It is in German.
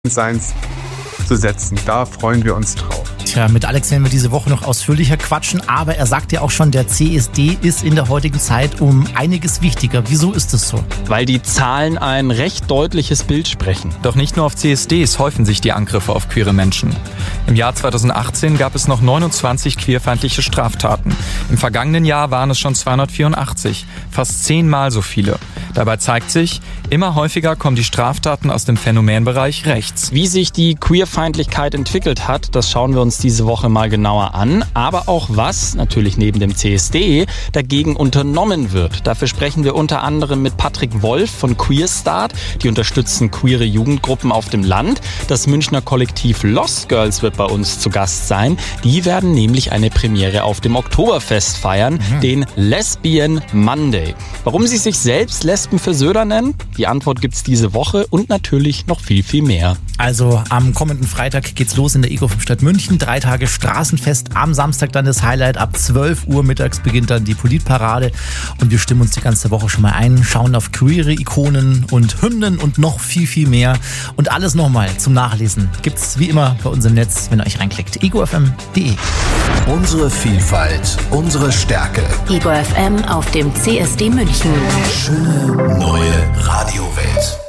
Seins zu setzen. Da freuen wir uns drauf. Tja, mit Alex werden wir diese Woche noch ausführlicher quatschen, aber er sagt ja auch schon, der CSD ist in der heutigen Zeit um einiges wichtiger. Wieso ist das so? Weil die Zahlen ein recht deutliches Bild sprechen. Doch nicht nur auf CSDs häufen sich die Angriffe auf queere Menschen. Im Jahr 2018 gab es noch 29 queerfeindliche Straftaten. Im vergangenen Jahr waren es schon 284, fast 10-mal so viele. Dabei zeigt sich, immer häufiger kommen die Straftaten aus dem Phänomenbereich rechts. Wie sich die Queerfeindlichkeit entwickelt hat, das schauen wir uns diese Woche mal genauer an. Aber auch was, natürlich neben dem CSD, dagegen unternommen wird. Dafür sprechen wir unter anderem mit Patrick Wolf von Queerstart. Die unterstützen queere Jugendgruppen auf dem Land. Das Münchner Kollektiv Lost Girls wird bei uns zu Gast sein. Die werden nämlich eine Premiere auf dem Oktoberfest feiern, den Lesbian Monday. Warum sie sich selbst Lesben für Söder nennen? Die Antwort gibt's diese Woche und natürlich noch viel, viel mehr. Also am kommenden Freitag geht's los in der Ego 5 Stadt München. 3 Tage Straßenfest. Am Samstag dann das Highlight. Ab 12 Uhr mittags beginnt dann die Politparade. Und wir stimmen uns die ganze Woche schon mal ein, schauen auf queere Ikonen und Hymnen und noch viel, viel mehr. Und alles nochmal zum Nachlesen gibt's wie immer bei uns im Netz, wenn ihr euch reinklickt. egofm.de. Unsere Vielfalt, unsere Stärke. Ego FM auf dem CSD München. Schöne neue Radiowelt.